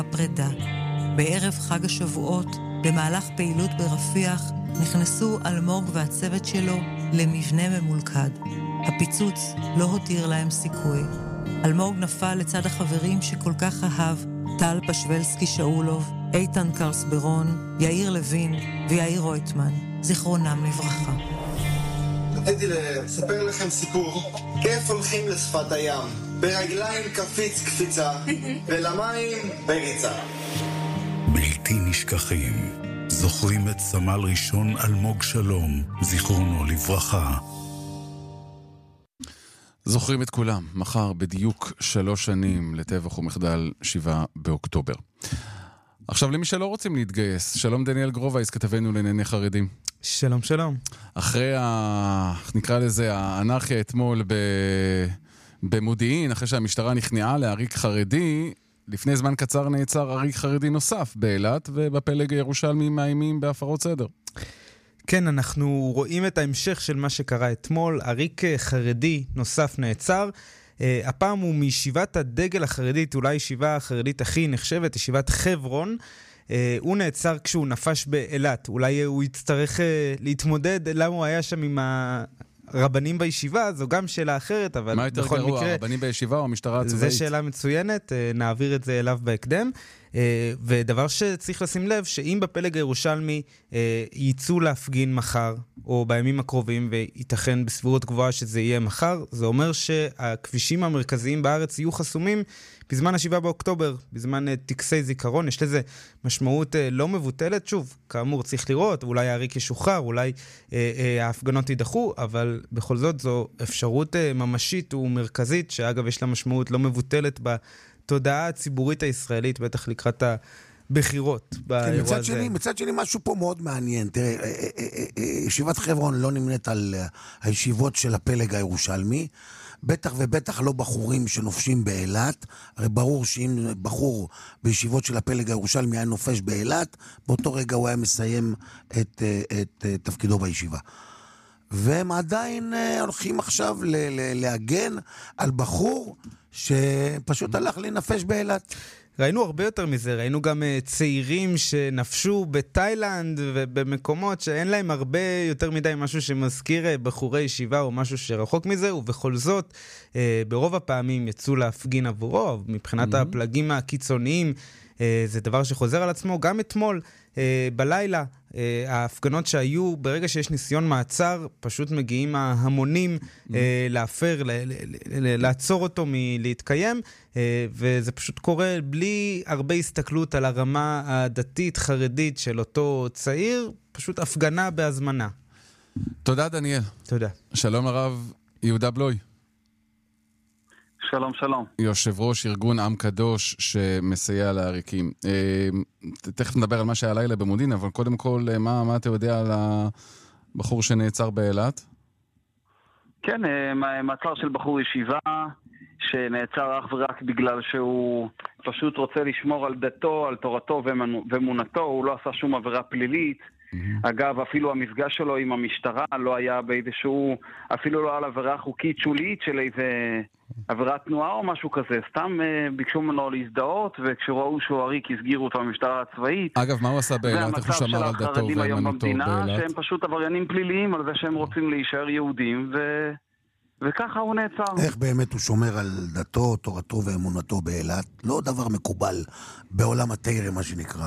הפרידה. בערב חג השבועות, במהלך פעילות ברפיח, נכנסו אלמוג והצוות שלו למבנה ממולכד. הפיצוץ לא הותיר להם סיכוי. אלמוג נפל לצד החברים שכל כך אהב, טל פשוולסקי שאולוב, איתן קרסברון, יאיר לוין ויאיר רויטמן, זיכרונם לברכה. רציתי לספר לכם סיפור. כיף הולכים לשפת הים, ברגליים קפיץ קפיצה, ולמים בריצה. בלתי נשכחים. זוכרים את סמל ראשון אלמוג שלום, זיכרונו לברכה. זוכרים את כולם, מחר בדיוק 3 שנים לטבח ומחדל 7 באוקטובר. עכשיו למי שלא רוצים להתגייס, שלום דניאל גרובייס, כתבנו לענייני חרדים. שלום שלום. אחרי נקרא לזה האנרכיה אתמול במודיעין, אחרי שהמשטרה נכנעה לעריק חרדי, לפני זמן קצר נעצר עריק חרדי נוסף באילת, ובפלג הירושלמי מאיימים בהפרות סדר. כן, אנחנו רואים את ההמשך של מה שקרה אתמול. עריק חרדי נוסף נעצר. הפעם הוא מישיבת הדגל החרדית, אולי ישיבה החרדית הכי נחשבת, ישיבת חברון. הוא נעצר כשהוא נפש באילת. אולי הוא יצטרך להתמודד למה הוא היה שם עם הרבנים בישיבה, זו גם שאלה אחרת, אבל מה יותר גרוע, הרבנים בישיבה או המשטרה הצבאית? זו שאלה מצוינת, נעביר את זה אליו בהקדם. ודבר שצריך לשים לב, שאם בפלג הירושלמי ייצאו להפגין מחר, או בימים הקרובים, וייתכן בסבירות גבוהה שזה יהיה מחר, זה אומר שהכבישים המרכזיים בארץ יהיו חסומים בזמן 7 באוקטובר, בזמן טקסי זיכרון. יש לזה משמעות לא מבוטלת. שוב, כאמור צריך לראות, אולי העריק ישוחרר, אולי ההפגנות יידחו, אבל בכל זאת זו אפשרות ממשית ומרכזית, שאגב יש לה משמעות לא מבוטלת בתודעה הציבורית הישראלית, בטח לקראת הבחירות באירוע הזה. מצד שני משהו פה מאוד מעניין. תראה, ישיבת חברון לא נמנית על הישיבות של הפלג הירושלמי, בטח ובטח לא בחורים שנופשים באילת. הרי ברור שאם בחור בישיבות של הפלג הירושלמי היה נופש באילת, באותו רגע הוא היה מסיים את תפקידו בישיבה. והם עדיין הולכים עכשיו להגן על בחור שפשוט הלך לנפש באילת. ראינו הרבה יותר מזה, ראינו גם צעירים שנפשו בתאילנד ובמקומות שאין להם הרבה יותר מדי משהו שמזכיר בחורי ישיבה או משהו שרחוק מזה, ובכל זאת ברוב הפעמים יצאו להפגין עבורו. מבחינת הפלגים הקיצוניים זה דבר שחוזר על עצמו. גם אתמול בלילה ההפגנות שהיו, ברגע שיש ניסיון מעצר, פשוט מגיעים ההמונים להפר, לעצור אותו מלהתקיים, וזה פשוט קורה בלי הרבה הסתכלות על הרמה הדתית חרדית של אותו צעיר, פשוט הפגנה בהזמנה. תודה דניאל. תודה. שלום הרב יהודה בלוי. שלום, שלום. יושב ראש ארגון עם קדוש שמסייע לעריקים. תכף נדבר על מה שהיה לילה במודיעין, אבל קודם כל, מה אתה יודע על הבחור שנעצר באילת? כן, מעצר של בחור ישיבה שנעצר אך ורק בגלל שהוא פשוט רוצה לשמור על דתו, על תורתו ואמונתו. הוא לא עשה שום עבירה פלילית. אגב, אפילו המפגש שלו עם המשטרה לא היה באיזשהו, אפילו לא על עבירה חוקית שולית של איזה עבירת תנועה או משהו כזה. סתם ביקשו ממנו להזדהות, וכשראו שהוא עריק הסגירו אותו במשטרה הצבאית. אגב, מה הוא עשה באילת? איך הוא שמר על דתו ואמונתו באילת? שהם פשוט עבריינים פליליים על זה שהם רוצים להישאר יהודים, וככה הוא נעצר. איך באמת הוא שומר על דתו, תורתו ואמונתו באילת? לא דבר מקובל בעולם התורה, מה שנקרא.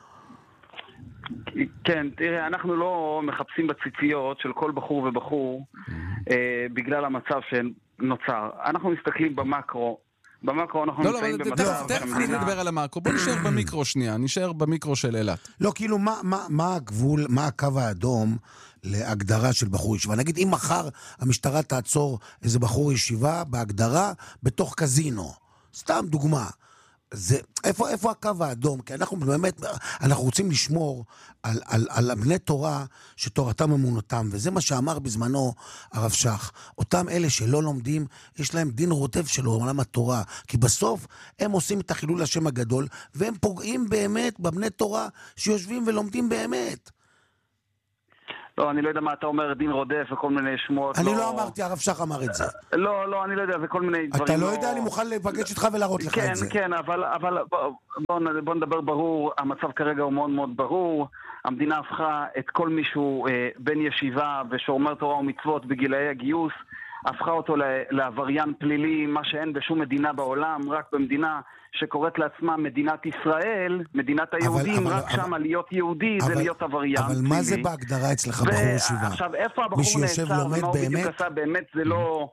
כן, תראה, אנחנו לא מחפשים בציציות של כל בחור ובחור בגלל המצב שנוצר. אנחנו מסתכלים במקרו. במקרו אנחנו נמצאים במצב... תכף נדבר על המקרו. בוא נשאר במיקרו שנייה, נשאר במיקרו של אילת. לא, כאילו, מה הגבול, מה הקו האדום להגדרה של בחור ישיבה? נגיד, אם מחר המשטרה תעצור איזה בחור ישיבה בהגדרה בתוך קזינו. סתם דוגמה. זה, איפה הקו האדום? כי אנחנו באמת, אנחנו רוצים לשמור על בני תורה שתורתם אמונתם, וזה מה שאמר בזמנו הרב שך. אותם אלה שלא לומדים, יש להם דין רוטב של עולם התורה, כי בסוף הם עושים את החילול השם הגדול, והם פוגעים באמת בבני תורה שיושבים ולומדים באמת. לא, אני לא יודע מה אתה אומר, דין רודף וכל מיני שמועות. אני לא אמרתי, הרב שך אמר את זה. לא, אני לא יודע, זה כל מיני דברים. אתה לא יודע, אני מוכן לפגש איתך ולהראות לך את זה. כן, אבל בוא נדבר ברור, המצב כרגע הוא מאוד מאוד ברור. המדינה הפכה את כל מישהו בן ישיבה ושומר תורה ומצוות בגילאי הגיוס, הפכה אותו לעבריין פלילי, מה שאין בשום מדינה בעולם, רק במדינה שקוראת לעצמה מדינת ישראל, מדינת היהודים, רק שם להיות יהודי זה להיות עבריין פלילי. אבל מה זה בהגדרה אצלך בחור ישיבה? עכשיו, איפה הבחור נעצר ומה הוא בדיוק עשה, באמת זה לא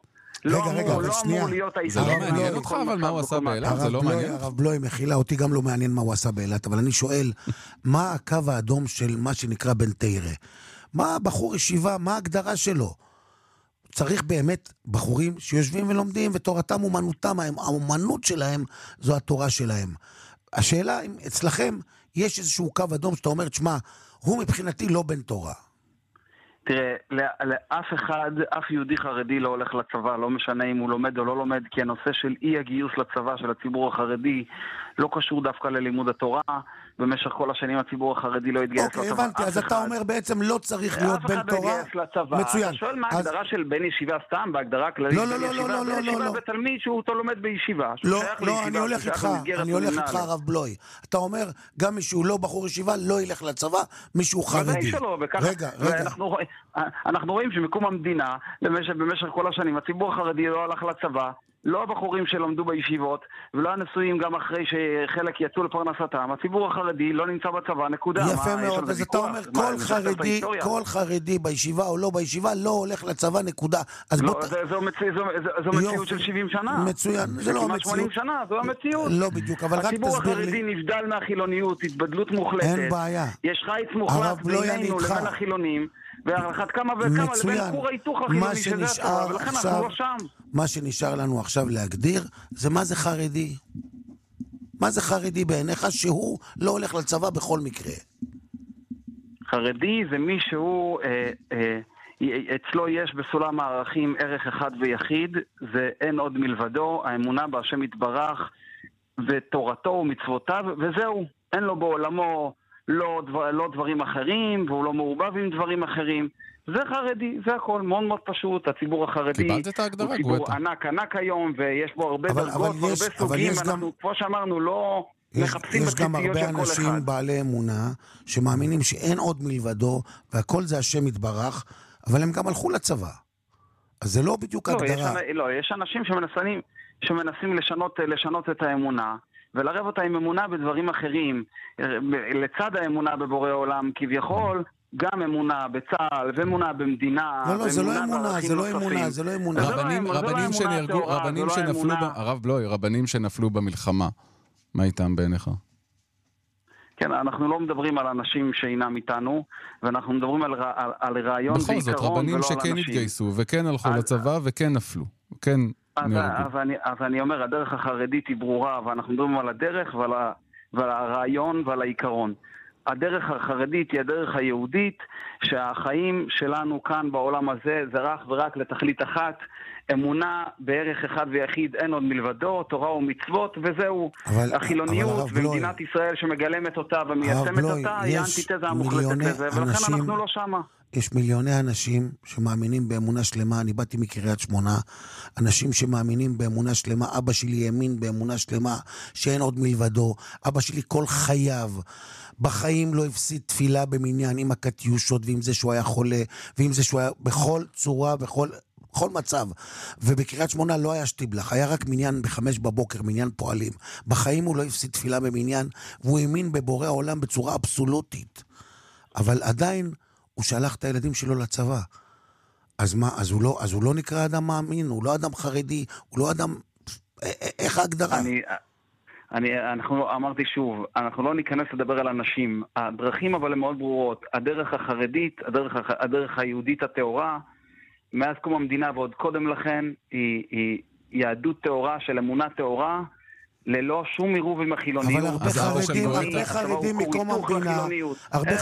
אמור להיות זה לא מעניין אותך, אבל מה הוא עשה באילת? זה לא מעניין? הרב בלוי, מחילה, אותי גם לא מעניין מה הוא עשה באילת, אבל אני שואל, מה הקו האדום של מה שנקרא בן תירא? מה בחור ישיבה, מה ההגדרה שלו? צריך באמת בחורים שיושבים ולומדים, ותורתם אומנותם, האומנות שלהם זו התורה שלהם. השאלה אם אצלכם יש איזשהו קו אדום שאתה אומר, תשמע, הוא מבחינתי לא בן תורה. תראה, לאף אחד, אף יהודי חרדי לא הולך לצבא, לא משנה אם הוא לומד או לא לומד, כי הנושא של אי הגיוס לצבא של הציבור החרדי לא קשור דווקא ללימוד התורה. במשך כל השנים הציבור החרדי לא התגייס לצבא. אוקיי, הבנתי, אז אתה אומר בעצם לא צריך להיות בן תורה. אף אחד לא התגייס לצבא. מצוין. אתה שואל מה ההגדרה של בן ישיבה סתם, בהגדרה הכללית לא, בן ישיבה? בן ישיבה בתלמיד שהוא אותו לומד בישיבה. לא, אני הולך איתך הרב בלוי. אתה אומר, גם מישהו לא בחור ישיבה לא ילך לצבא, מישהו חרדי. רגע. אנחנו רואים שמקום המדינה, במשך כל השנים, הציבור החרדי לא הלך לצבא, לא הבחורים שלומדו בישיבות, ולא הנשואים גם אחרי שחלק יצאו לפרנסתם. הציבור החרדי לא נמצא בצבא, נקודה. יפה מאוד, אז אתה אומר, כל חרדי בישיבה או לא בישיבה לא הולך לצבא, נקודה. לא, זו מציאות של 70 שנה. מצוין, זה לא המציאות. 80 שנה, זו המציאות. לא בדיוק, אבל רק תסביר לי. הציבור החרדי נבדל מהחילוניות, התבדלות מוחלטת. אין בעיה. יש חיץ מוחלט בינינו לבין החילונים. ואחת כמה וכמה לבין כור ההיתוך החילוני שזה התורה, ולכן אנחנו לא שם. מה שנשאר לנו עכשיו להגדיר זה מה זה חרדי. מה זה חרדי בעיניך שהוא לא הולך לצבא בכל מקרה? חרדי זה מי שהוא, אצלו יש בסולם הערכים ערך אחד ויחיד, זה אין עוד מלבדו, האמונה בהשם יתברך ותורתו ומצוותיו, וזהו, אין לו בעולמו לא דברים אחרים, והוא לא מעורבב עם דברים אחרים. זה חרדי, זה הכל, מאוד מאוד פשוט. הציבור החרדי הוא ציבור ענק היום, ויש בו הרבה דרגות, הרבה סוגים. אנחנו, כמו שאמרנו, לא מחפשים בציציות של כל אחד. יש גם הרבה אנשים בעלי אמונה, שמאמינים שאין עוד מלבדו, והכל זה השם יתברך, אבל הם גם הלכו לצבא. אז זה לא בדיוק הגדרה. לא, יש אנשים שמנסים לשנות את האמונה, ולערב אותה עם אמונה בדברים אחרים, לצד האמונה בבורא עולם, כביכול, גם אמונה בצה"ל, ואמונה במדינה. לא, זה לא אמונה, זה לא אמונה. רבנים שנהרגו, רבנים שנפלו, הרב בלוי, רבנים שנפלו במלחמה, מה איתם בעיניך? כן, אנחנו לא מדברים על אנשים שאינם איתנו, ואנחנו מדברים על רעיון בעיקרון, ולא על אנשים. בכל זאת, רבנים שכן התגייסו, וכן הלכו לצבא, וכן נפלו, כן נהרגו. אז אני אומר, הדרך החרדית היא ברורה, ואנחנו מדברים על הדרך ועל הרעיון ועל העיקרון. הדרך החרדית היא הדרך היהודית, שהחיים שלנו כאן בעולם הזה זה ורק לתכלית אחת, אמונה בערך אחד ויחיד, אין עוד מלבדו, תורה ומצוות, וזהו. החילוניות במדינת ישראל שמגלמת אותה ומיישמת אותה, היא האנטיתזה המוחלטת לזה, ולכן אנחנו לא שמה. יש מיליוני אנשים שמאמינים באמונה שלמה, אני באתי מקריית שמונה, אנשים שמאמינים באמונה שלמה, אבא שלי האמין באמונה שלמה, שאין עוד מלבדו, אבא שלי כל חייו, בחיים לא הפסיד תפילה במניין עם הקטיושות, ועם זה שהוא היה חולה, ועם זה שהוא היה בכל צורה, בכל מצב. ובקריית שמונה לא היה שטיבלח, היה רק מניין ב5 בבוקר, מניין פועלים. בחיים הוא לא הפסיד תפילה במניין, והוא האמין בבורא העולם בצורה אבסולוטית. אבל עדיין הוא שלח את הילדים שלו לצבא. אז מה, אז הוא לא נקרא אדם מאמין, הוא לא אדם חרדי, הוא לא אדם... איך ההגדרה? אמרתי שוב, אנחנו לא ניכנס לדבר על אנשים. הדרכים אבל הן מאוד ברורות. הדרך החרדית, הדרך היהודית התאורה, מאז קום המדינה ועוד קודם לכן, היא יהדות תאורה של אמונה תאורה, ללא שום עירוב עם החילוניות. אבל הרבה חרדים מקום המדינה, הרבה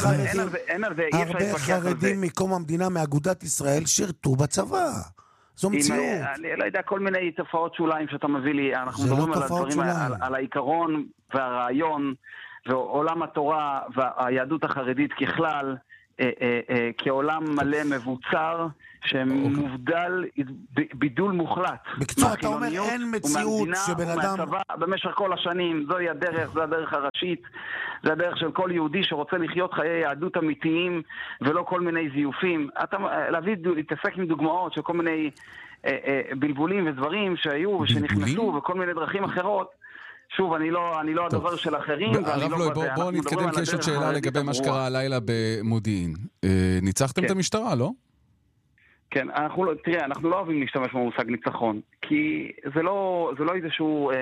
חרדים מקום המדינה מאגודת ישראל שירתו בצבא. זו מציאות. אני לא יודע, כל מיני תופעות שוליים שאתה מביא לי, אנחנו מדברים על הדברים, על העיקרון והרעיון, ועולם התורה והיהדות החרדית ככלל, כעולם מלא מבוצר, שמובדל בידול מוחלט. בקצור, אתה אומר, אין מציאות שבן אדם... במשך כל השנים, זוהי הדרך, זו הדרך הראשית, זה הדרך של כל יהודי שרוצה לחיות חיי יהדות אמיתיים, ולא כל מיני זיופים. להתעסק עם דוגמאות של כל מיני בלבולים ודברים שהיו ושנכנסו, וכל מיני דרכים אחרות. שוב, אני לא הדובר של אחרים. הרב לוי, בואו נתקדם, כי יש עוד שאלה לגבי מה שקרה הלילה במודיעין. ניצחתם את המשטרה, לא? כן, אנחנו לא אוהבים להשתמש במושג ניצחון, כי זה לא איזשהו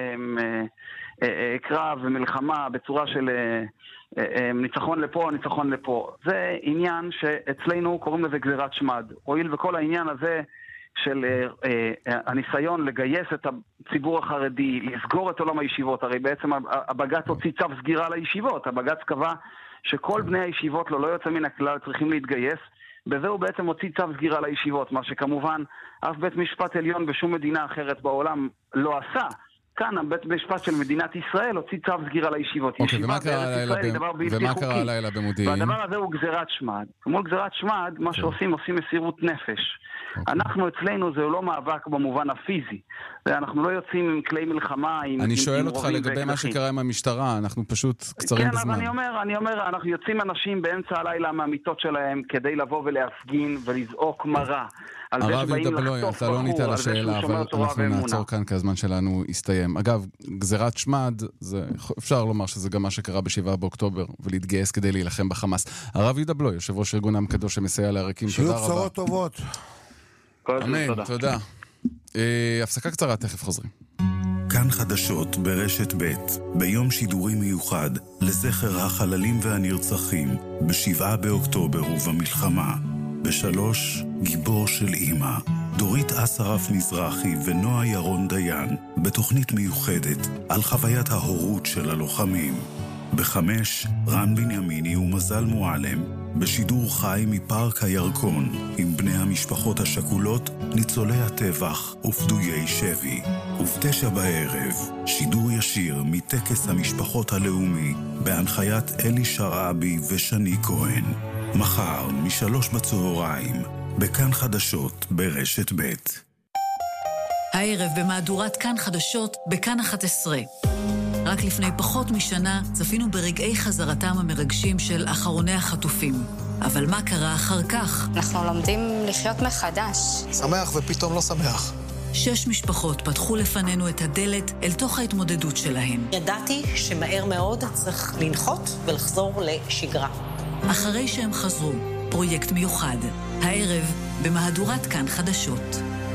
קרב ומלחמה בצורה של ניצחון לפה, ניצחון לפה. זה עניין שאצלנו קוראים לזה גזירת שמד. הואיל וכל העניין הזה של הניסיון לגייס את הציבור החרדי, לסגור את עולם הישיבות, הרי בעצם הבג"ץ הוציא צו סגירה לישיבות, הבג"ץ קבע שכל בני הישיבות לא יוצא מן הכלל צריכים להתגייס, בזה הוא בעצם הוציא צו סגירה לישיבות, מה שכמובן אף בית משפט עליון בשום מדינה אחרת בעולם לא עשה. כאן הבית משפט של מדינת ישראל הוציא צו סגירה לישיבות. אוקיי, ומה קרה הלילה במודיעין? והדבר הזה הוא גזירת שמד. כמו גזירת שמד, מה שעושים מסירות נפש. אנחנו אצלנו זה לא מאבק במובן הפיזי. אנחנו לא יוצאים עם כלי מלחמה. אני שואל אותך לגבי מה שקרה עם המשטרה, אנחנו פשוט קצרים בזמן. כן, אבל אני אומר, אנחנו יוצאים אנשים באמצע הלילה מהמיטות שלהם כדי לבוא ולהפגין ולזעוק מרה. הרב יהודה בלוי, אתה לא ניתן לשאלה, אבל אנחנו נעצור כאן כי הזמן שלנו יסתיים. אגב, גזירת שמד, אפשר לומר שזה גם מה שקרה ב7 באוקטובר, ולהתגייס כדי להילחם בחמאס. הרב יהודה בלוי, יושב ראש ארגון העם הקדוש שמסייע לעריקים, תודה רבה. שיהיו בשורות טובות. אמן, תודה. הפסקה קצרה, תכף חוזרים. כאן חדשות ברשת ב' ביום שידורי מיוחד לזכר החללים והנרצחים ב7 באוקטובר ובמלחמה. ב3 גיבור של אמא, דורית אסרף מזרחי ונועה ירון דיין, בתוכנית מיוחדת על חוויית ההורות של הלוחמים. ב5 רן בנימיני ומזל מועלם, בשידור חי מפארק הירקון, עם בני המשפחות השכולות, ניצולי הטבח ופדויי שבי. וב9 בערב, שידור ישיר מטקס המשפחות הלאומי, בהנחיית אלי שרעבי ושני כהן. מחר מ3 בצהריים, בכאן חדשות ברשת ב'. הערב במהדורת כאן חדשות בכאן 11. רק לפני פחות משנה צפינו ברגעי חזרתם המרגשים של אחרוני החטופים. אבל מה קרה אחר כך? אנחנו לומדים לחיות מחדש. שמח ופתאום לא שמח. 6 משפחות פתחו לפנינו את הדלת אל תוך ההתמודדות שלהן. ידעתי שמהר מאוד צריך לנחות ולחזור לשגרה. אחרי שהם חזרו, פרויקט מיוחד. הערב במהדורת כאן חדשות.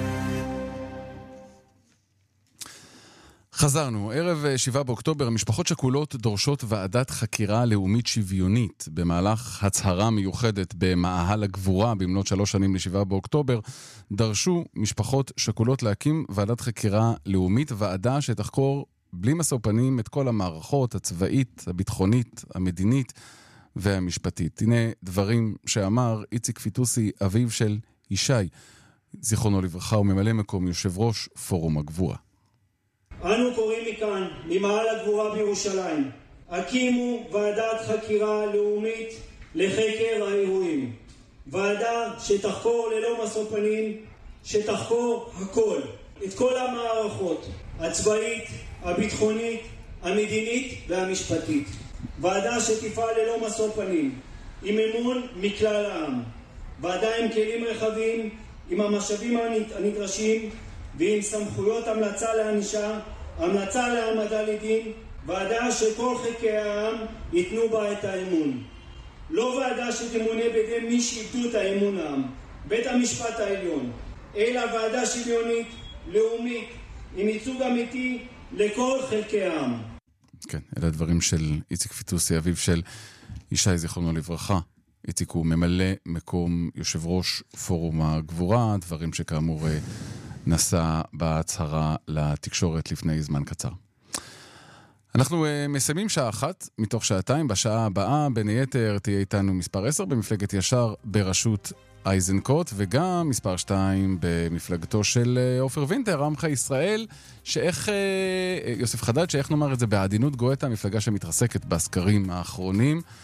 חזרנו, ערב 7 באוקטובר, משפחות שכולות דורשות ועדת חקירה לאומית שוויונית. במהלך הצהרה מיוחדת במאהל הגבורה במלאת 3 שנים ל7 באוקטובר, דרשו משפחות שכולות להקים ועדת חקירה לאומית, ועדה שתחקור בלי משוא פנים את כל המערכות הצבאית, הביטחונית, המדינית והמשפטית. הנה דברים שאמר איציק פיטוסי, אביו של ישי, זיכרונו לברכה, וממלא מקום יושב ראש פורום הגבורה. אנו קוראים מכאן, ממאהל הגבורה בירושלים, הקימו ועדת חקירה לאומית לחקר האירועים. ועדה שתחקור ללא משוא פנים, שתחקור הכל, את כל המערכות, הצבאית, הביטחונית, המדינית והמשפטית. ועדה שתפעל ללא משוא פנים, עם אמון מכלל העם. ועדה עם כלים רחבים, עם המשאבים הנדרשים, ועם סמכויות המלצה לענישה, המלצה להעמדה לדין, ועדה שכל חלקי העם ייתנו בה את האמון. לא ועדה שתמונה בידי מי שאיבדו את האמון העם, בית המשפט העליון, אלא ועדה שוויונית, לאומית, עם ייצוג אמיתי לכל חלקי העם. כן, אלה הדברים של איציק פיטוסי, אביו של ישי, זיכרונו לברכה. איציק הוא ממלא מקום יושב ראש פורום הגבורה, דברים שכאמור נסע בהצהרה לתקשורת לפני זמן קצר. אנחנו מסיימים שעה 1 מתוך שעתיים. בשעה הבאה בין היתר תהיה איתנו מספר 10 במפלגת ישר בראשות אייזנקוט, וגם מספר 2 במפלגתו של עופר וינטר, עמך ישראל, שאיך יוסף חדד, שאיך נאמר את זה בעדינות גואטה, המפלגה שמתרסקת בסקרים האחרונים.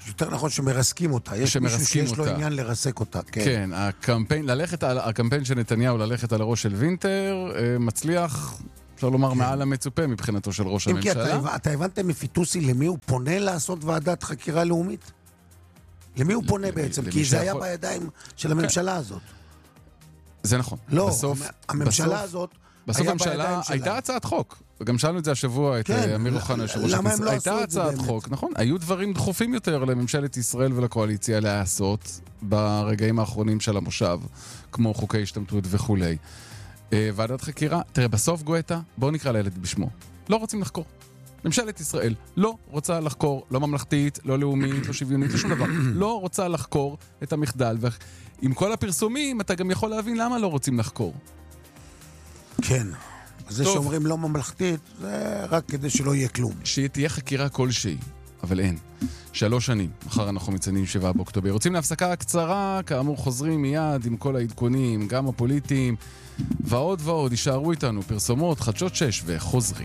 יותר נכון שמרסקים אותה. יש מישהו שיש לו עניין לרסק אותה. כן, הקמפיין של נתניהו ללכת על הראש של וינטר מצליח, אפשר לומר, מעל המצופה מבחינתו של ראש הממשלה. אם כי אתה הבנתם מפיטוסי למי הוא פונה לעשות ועדת חקירה לאומית? למי הוא פונה בעצם? כי זה היה בידיים של הממשלה הזאת. זה נכון. לא, הממשלה הזאת בסוף הממשלה הייתה הצעת חוק, וגם שאלנו את זה השבוע את אמיר אוחנה של ראש הכנסת. הייתה הצעת חוק, נכון, היו דברים דחופים יותר לממשלת ישראל ולקואליציה לעשות ברגעים האחרונים של המושב, כמו חוקי השתמטות וכולי. ועדת חקירה, תראה, בסוף גואטה, בואו נקרא לילד בשמו, לא רוצים לחקור. ממשלת ישראל לא רוצה לחקור, לא ממלכתית, לא לאומית, לא שוויונית, לא שום דבר. לא רוצה לחקור את המחדל, ועם כל הפרסומים אתה גם יכול להבין למה לא רוצים לחקור. כן. זה שאומרים לא ממלכתית, זה רק כדי שלא יהיה כלום. שתהיה חקירה כלשהי, אבל אין. 3 שנים, מחר אנחנו מציינים 7 באוקטובר. רוצים להפסקה קצרה, כאמור חוזרים מיד עם כל העדכונים, גם הפוליטיים, ועוד ועוד, יישארו איתנו פרסומות, חדשות 6 וחוזרים.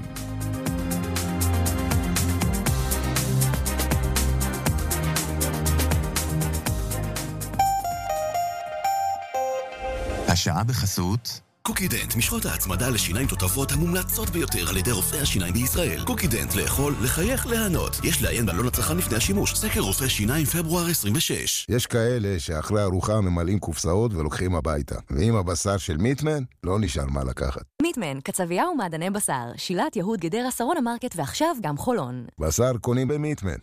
השעה בחסות קוקידנט, משחות ההצמדה לשיניים תותבות המומלצות ביותר על ידי רופאי השיניים בישראל. קוקידנט, לאכול, לחייך, להנות. יש לעיין בעלון הצרכן לפני השימוש. סקר רופא שיניים פברואר 26. יש כאלה שאחרי ארוחה ממלאים קופסאות ולוקחים הביתה. ועם הבשר של מיטמן, לא נשאר מה לקחת. מיטמן, קצבייה ומעדני בשר. שילת יהוד גדרה שרון המרקט ועכשיו גם חולון. בשר קונים במיטמן.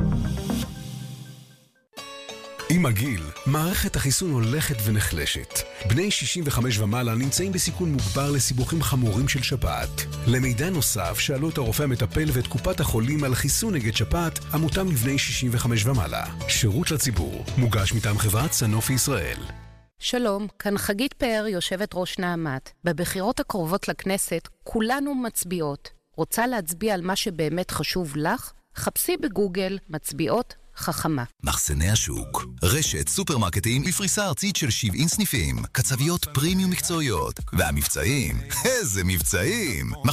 עם הגיל, מערכת החיסון הולכת ונחלשת. בני 65 ומעלה נמצאים בסיכון מוגבר לסיבוכים חמורים של שפעת. למידע נוסף, שאלו את הרופא המטפל ואת קופת החולים על חיסון נגד שפעת, המותאם לבני 65 ומעלה. שירות לציבור, מוגש מטעם חברת סנופי ישראל. שלום, כאן חגית פאר, יושבת ראש נעמת. בבחירות הקרובות לכנסת, כולנו מצביעות. רוצה להצביע על מה שבאמת חשוב לך? חפשי בגוגל מצביעות חכמה. מחסני השוק, רשת סופרמרקטים בפריסה ארצית של 70 סניפים, קצביות פרימיום מקצועיות, והמבצעים, איזה מבצעים!